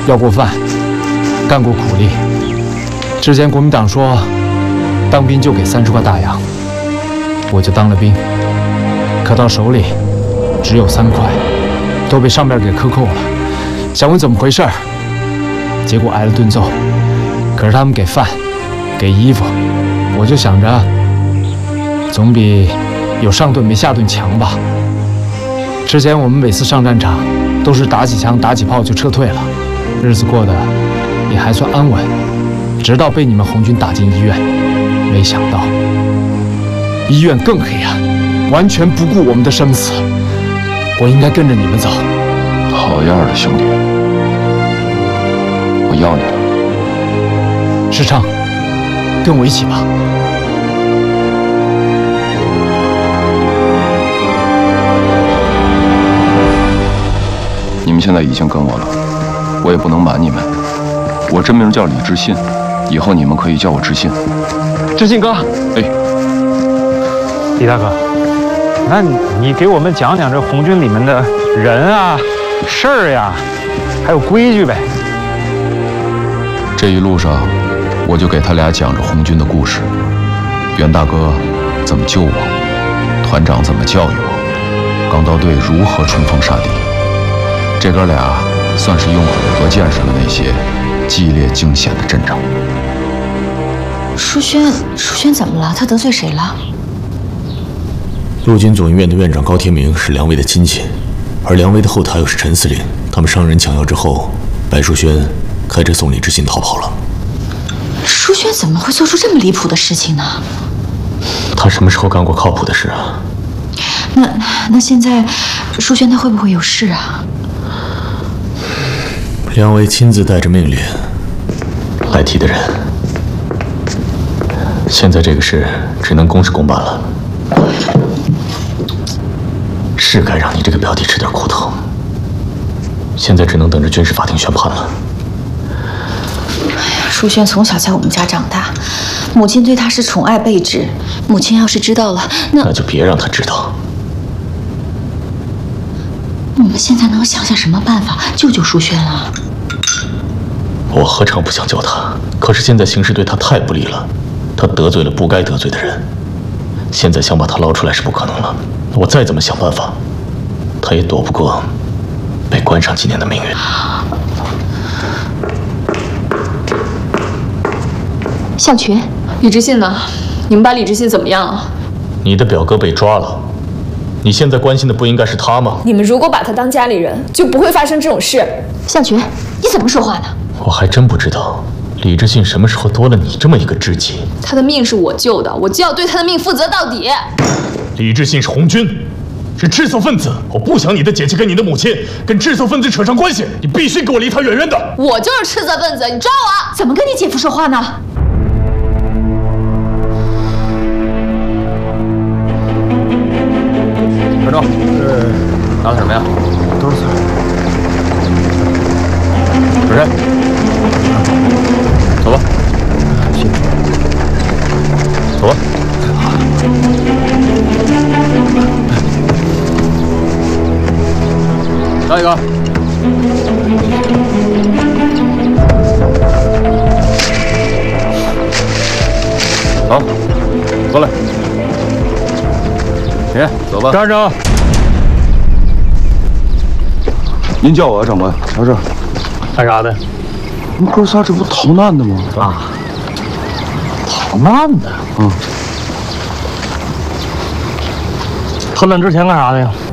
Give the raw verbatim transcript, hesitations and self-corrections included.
要过饭，干过苦力。之前国民党说，当兵就给三十块大洋，我就当了兵。可到手里只有三块，都被上边给克扣了。想问怎么回事，结果挨了顿揍。可是他们给饭，给衣服，我就想着，总比有上顿没下顿强吧。之前我们每次上战场，都是打起枪、打起炮就撤退了，日子过得也还算安稳。直到被你们红军打进医院，没想到医院更黑暗，完全不顾我们的生死。我应该跟着你们走。 好样的，兄弟！我要你了。 世昌，跟我一起吧。 你们现在已经跟我了，我也不能瞒你们。我真名叫李志信，以后你们可以叫我志信。 志信哥， 哎， 李大哥，那你给我们讲讲这红军里面的人啊、事儿呀，还有规矩呗。 这一路上，我就给他俩讲着红军的故事，袁大哥怎么救我，团长怎么教育我，钢刀队如何冲锋杀敌。这哥俩算是用耳朵见识了那些激烈惊险的阵仗。 舒轩，舒轩怎么了？他得罪谁了？ 陆军总医院的院长高天明是梁威的亲戚，而梁威的后台又是陈司令。他们伤人抢药之后，白淑轩开车送李志信逃跑了。 舒轩怎么会做出这么离谱的事情呢？ 他什么时候干过靠谱的事啊？ 那那现在，舒轩他会不会有事啊？ 梁威亲自带着命令来提的人，现在这个事只能公事公办了。是该让你这个表弟吃点苦头，现在只能等着军事法庭宣判了。 哎呀，舒轩从小在我们家长大，母亲对他是宠爱备至。母亲要是知道了，那那就别让他知道。 我们现在能想想什么办法救救舒轩啊？ 我何尝不想救他？可是现在形势对他太不利了，他得罪了不该得罪的人，现在想把他捞出来是不可能了。我再怎么想办法，他也躲不过被关上几年的命运。 向群， 李志信呢？你们把李志信怎么样了？ 你的表哥被抓了，你现在关心的不应该是他吗？ 你们如果把他当家里人，就不会发生这种事。 向群，你怎么说话呢？ 我还真不知道，李志信什么时候多了你这么一个知己？ 他的命是我救的，我就要对他的命负责到底。 李志信是红军，是制造分子，我不想你的姐姐跟你的母亲跟制造分子扯上关系，你必须给我离他远远的。 我就是制造分子，你抓我！ 怎么跟你姐夫说话呢？ 团长，呃，拿的什么呀？都是菜。主任，走吧。谢谢。走吧。下一个。好，过来。行，走吧。 站着。 您叫我啊，长官。啥事？ 干啥的？ 你们哥仨这不逃难的吗？ 啊，逃难的。 嗯。 逃难之前干啥的呀？